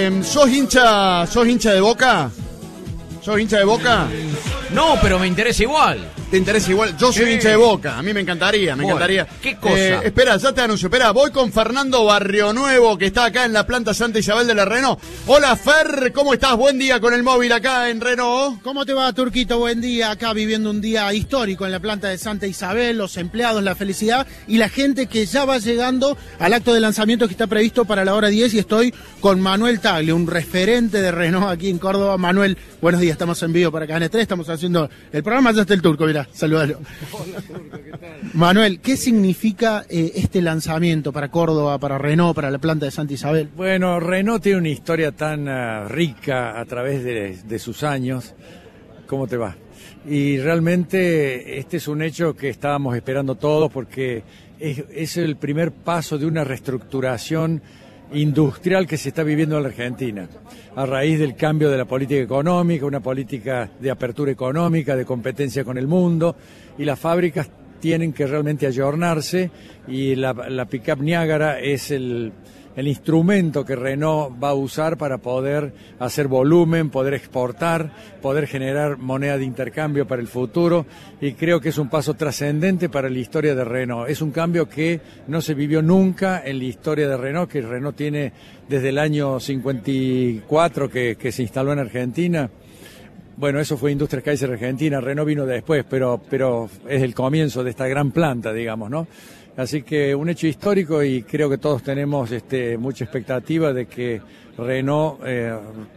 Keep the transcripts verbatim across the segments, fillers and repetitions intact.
¿Sos hincha, sos hincha de Boca? ¿Sos hincha de Boca? No, pero me interesa igual. ¿Te interesa igual? Yo soy Sí. hincha de Boca, a mí me encantaría, me Bueno, encantaría. ¿qué cosa? Eh, espera, ya te anuncio, espera, voy con Fernando Barrionuevo, que está acá en la planta Santa Isabel de la Renault. Hola Fer, ¿cómo estás? Buen día con el móvil acá en Renault. ¿Cómo te va, Turquito? Buen día. Acá viviendo un día histórico en la planta de Santa Isabel, los empleados, la felicidad y la gente que ya va llegando al acto de lanzamiento que está previsto para la hora diez. Y estoy con Manuel Tagle, un referente de Renault aquí en Córdoba. Manuel, buenos días. Estamos en vivo para Cadena tres. Estamos haciendo el programa. Ya está el Turco, mirá, saludalo. Hola, Turco, ¿qué tal? Manuel, ¿qué significa eh, este lanzamiento para Córdoba, para Renault, para la planta de Santa Isabel? Bueno, Renault tiene una historia tan uh, rica a través de, de sus años. ¿Cómo te va? Y realmente este es un hecho que estábamos esperando todos porque es, es el primer paso de una reestructuración industrial que se está viviendo en la Argentina, a raíz del cambio de la política económica, una política de apertura económica, de competencia con el mundo, y las fábricas tienen que realmente ayornarse, y la, la pick-up Niágara es el, el instrumento que Renault va a usar para poder hacer volumen, poder exportar, poder generar moneda de intercambio para el futuro, y creo que es un paso trascendente para la historia de Renault. Es un cambio que no se vivió nunca en la historia de Renault, que Renault tiene desde el año cincuenta y cuatro que, que se instaló en Argentina. Bueno, eso fue Industrias Kaiser Argentina, Renault vino después, pero, pero es el comienzo de esta gran planta, digamos, ¿no? Así que un hecho histórico, y creo que todos tenemos este, mucha expectativa de que Renault eh,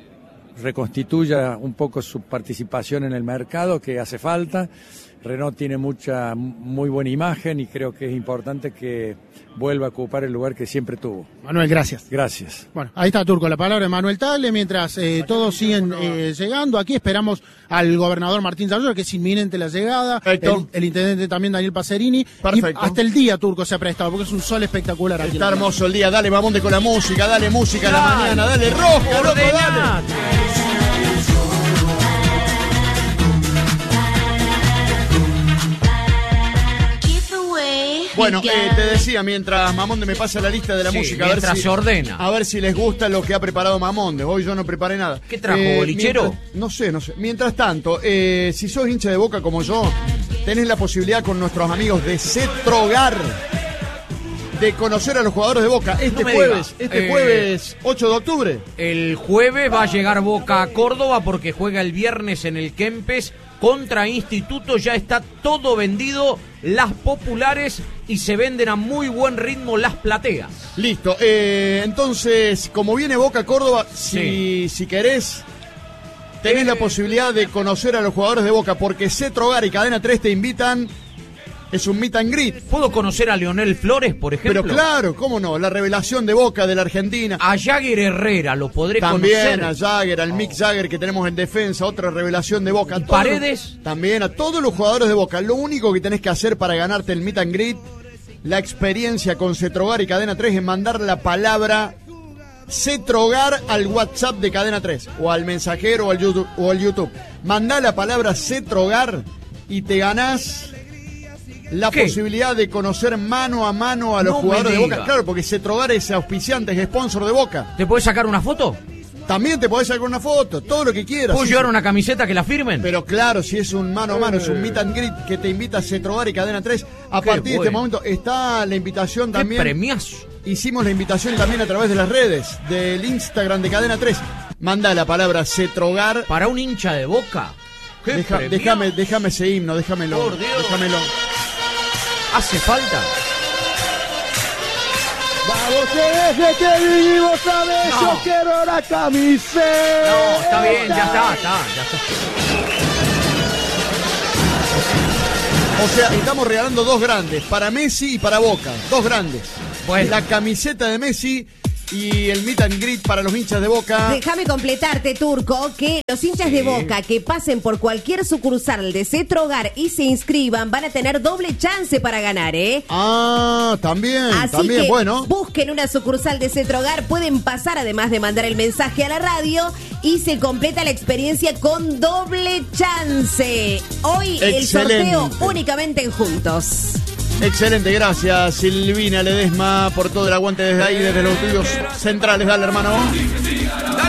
reconstituya un poco su participación en el mercado, que hace falta. Renault tiene mucha, muy buena imagen, y creo que es importante que vuelva a ocupar el lugar que siempre tuvo. Manuel, gracias. Gracias. Bueno, ahí está, Turco, la palabra de Manuel Tagle. Mientras eh, todos siguen eh, llegando, aquí esperamos al gobernador Martín Saluyo, que es inminente la llegada, el, el intendente también Daniel Pacerini. Perfecto. Y hasta el día, Turco, se ha prestado, porque es un sol espectacular aquí. Está hermoso el día, dale Mamonde con la música, dale música a la Dale. mañana, dale rojo, loco, dale. Bueno, eh, te decía, mientras Mamonde me pasa la lista de la Sí, música, a ver, mientras si, se ordena. a ver si les gusta lo que ha preparado Mamonde. Hoy yo no preparé nada. ¿Qué trajo, bolichero? mientras- no sé, no sé. Mientras tanto, eh, si sos hincha de Boca como yo, tenés la posibilidad con nuestros amigos de Cetrogar de conocer a los jugadores de Boca este No me jueves, diga. este Eh, jueves ocho de octubre. El jueves va a llegar Boca a Córdoba porque juega el viernes en el Kempes contra Instituto. Ya está todo vendido, las populares, y se venden a muy buen ritmo las plateas. Listo, eh, entonces, como viene Boca a Córdoba, si, Sí. si querés, tenés Eh. la posibilidad de conocer a los jugadores de Boca, porque Cetrogar y Cadena tres te invitan, es un meet and greet. ¿Puedo conocer a Leonel Flores, por ejemplo? Pero claro, cómo no, la revelación de Boca de la Argentina. A Jagger Herrera, ¿lo podré También conocer? a Jagger, al Mick Jagger que tenemos en defensa, otra revelación de Boca. ¿Y A todos Paredes? los- también a todos los jugadores de Boca. Lo único que tenés que hacer para ganarte el meet and greet, la experiencia con Cetrogar y Cadena tres, es mandar la palabra Cetrogar al WhatsApp de Cadena tres, o al mensajero o al YouTube. O al YouTube. Mandá la palabra Cetrogar y te ganás la ¿Qué? posibilidad de conocer mano a mano a los No me jugadores de Boca. diga. Claro, porque Cetrogar es auspiciante, es sponsor de Boca. ¿Te puedes sacar una foto? También te podés sacar una foto, todo lo que quieras. ¿Puedo Sí, llevar sí. una camiseta que la firmen? Pero claro, si es un mano a mano, es un meet and greet que te invita a Cetrogar y Cadena tres. A Qué partir de este bueno. momento está la invitación ¡Qué también. premiazo! Hicimos la invitación también a través de las redes, del Instagram de Cadena tres. Manda la palabra Cetrogar. Para un hincha de Boca. ¡Qué Deja- premiazo! déjame, déjame ese himno, déjamelo. Por Dios. Déjamelo. ¿Hace falta? Vamos, que desde que vivimos, sabes, No. yo quiero la camiseta. No, está bien, ya está, está, ya está. O sea, estamos regalando dos grandes, para Messi y para Boca. Dos grandes. Bueno. La camiseta de Messi y el meet and greet para los hinchas de Boca. Déjame completarte, Turco, que los hinchas de Boca que pasen por cualquier sucursal de Cetrogar y se inscriban van a tener doble chance para ganar, ¿eh? Ah, también, Así también, que bueno. busquen una sucursal de Cetrogar, pueden pasar además de mandar el mensaje a la radio y se completa la experiencia con doble chance. Hoy el Excelente. sorteo únicamente en Juntos. Excelente, gracias Silvina Ledesma por todo el aguante desde ahí, desde los estudios centrales. Dale, hermano.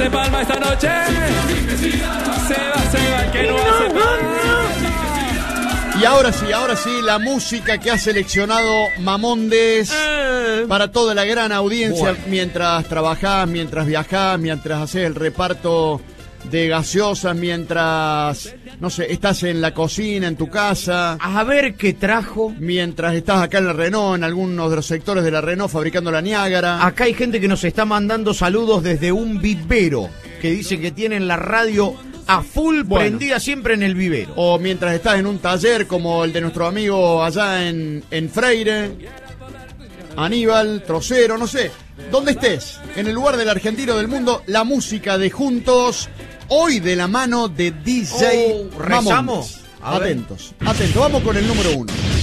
hace palma esta noche. Se va, se va, que no hace palma. Y ahora sí, ahora sí, la música que ha seleccionado Mamondes para toda la gran audiencia, bueno, mientras trabajás, mientras viajás, mientras haces el reparto de gaseosas, mientras, no sé, estás en la cocina, en tu casa. A ver qué trajo. Mientras estás acá en la Renault, en algunos de los sectores de la Renault fabricando la Niágara. Acá hay gente que nos está mandando saludos desde un vivero, que dice que tienen la radio a full, bueno, prendida siempre en el vivero. O mientras estás en un taller como el de nuestro amigo allá en, en Freire, Aníbal, Trocero, no sé. Donde estés, en el lugar del argentino del mundo, la música de Juntos, hoy de la mano de D J oh, rezamos. Atentos, atentos. Vamos con el número uno.